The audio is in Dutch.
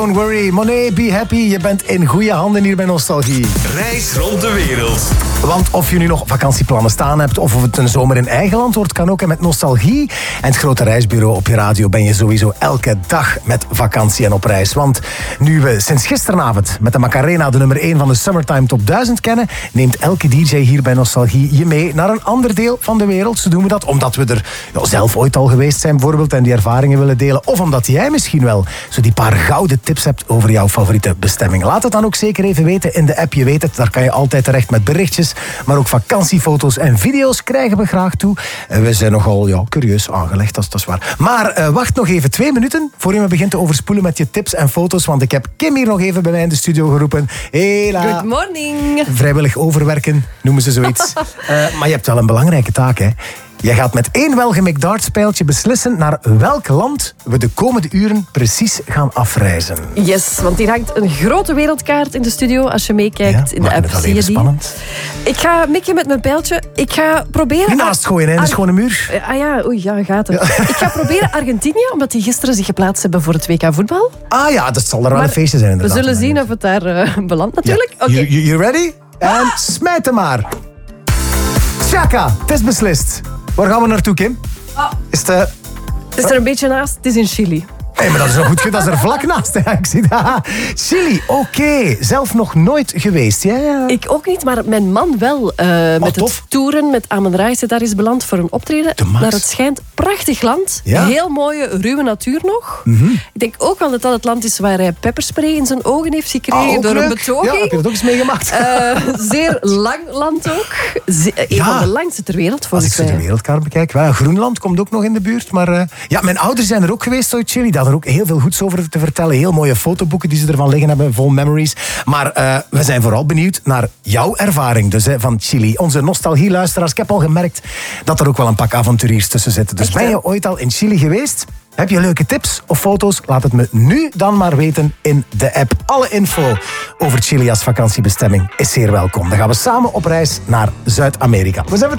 Don't worry, Monet, be happy. Je bent in goede handen hier bij Nostalgie. Reis rond de wereld. Want of je nu nog vakantieplannen staan hebt of het een zomer in eigen land wordt, kan ook. En met Nostalgie en het grote reisbureau op je radio ben je sowieso elke dag met vakantie en op reis. Want nu we sinds gisteravond met de Macarena de nummer 1 van de Summertime Top 1000 kennen, neemt elke DJ hier bij Nostalgie je mee naar een ander deel van de wereld. Zo doen we dat omdat we er zelf ooit al geweest zijn bijvoorbeeld en die ervaringen willen delen. Of omdat jij misschien wel zo die paar gouden tips hebt over jouw favoriete bestemming. Laat het dan ook zeker even weten in de app. Je weet het, daar kan je altijd terecht met berichtjes. Maar ook vakantiefoto's en video's krijgen we graag toe. We zijn nogal curieus aangelegd, dat is waar. Maar wacht nog even 2 minuten voor je me begint te overspoelen met je tips en foto's. Want ik heb Kim hier nog even bij mij in de studio geroepen. Hela. Good morning. Vrijwillig overwerken, noemen ze zoiets. Maar je hebt wel een belangrijke taak, hè. Jij gaat met 1 welgemikt dartspijltje beslissen naar welk land we de komende uren precies gaan afreizen. Yes, want hier hangt een grote wereldkaart in de studio. Als je meekijkt in de app, zie je die. Spannend. Ik ga mikken met mijn pijltje. Ik ga proberen... Niet naast gooien, hè? Dat is gewoon een muur. Gaat het. Ja. Ik ga proberen Argentinië, omdat die gisteren zich geplaatst hebben voor het WK voetbal. Ah ja, dat zal er wel een feestje zijn inderdaad. We zullen zien of het daar belandt natuurlijk. Ja. Okay. You ready? En smijt hem maar. Tjaka, het is beslist. Waar gaan we naartoe, Kim? Het is er een beetje naast. Het is in Chili. Nee, maar dat is nog goed. Dat is er vlak naast. Hè. Ik zie dat. Chili, oké. Zelf nog nooit geweest. Ja. Ik ook niet, maar mijn man wel. Met tof. het toeren met Amen Rais daar is beland voor een optreden. Naar het schijnt prachtig land. Ja. Heel mooie, ruwe natuur nog. Ik denk ook wel dat dat het land is waar hij pepperspray in zijn ogen heeft gekregen door leuk. een betoging. Ja, heb je dat ook eens meegemaakt? Zeer lang land ook. Een van de langste ter wereld, Als volgens ik zo de mij. wereldkaart bekijk. Wel, Groenland komt ook nog in de buurt. Maar mijn ouders zijn er ook geweest uit Chili. Daar er ook heel veel goeds over te vertellen. Heel mooie fotoboeken die ze ervan liggen hebben, vol memories. Maar we zijn vooral benieuwd naar jouw ervaring dus, van Chili. Onze nostalgieluisteraars. Ik heb al gemerkt dat er ook wel een pak avonturiers tussen zitten. Dus ben je ooit al in Chili geweest? Heb je leuke tips of foto's? Laat het me nu dan maar weten in de app. Alle info over Chili als vakantiebestemming is zeer welkom. Dan gaan we samen op reis naar Zuid-Amerika. We zijn